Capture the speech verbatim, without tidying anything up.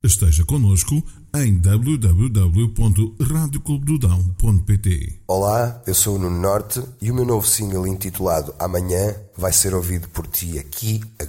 Esteja connosco em w w w ponto rádio clube do dão ponto p t. Olá, eu sou o Nuno Norte e o meu novo single intitulado Amanhã vai ser ouvido por ti aqui,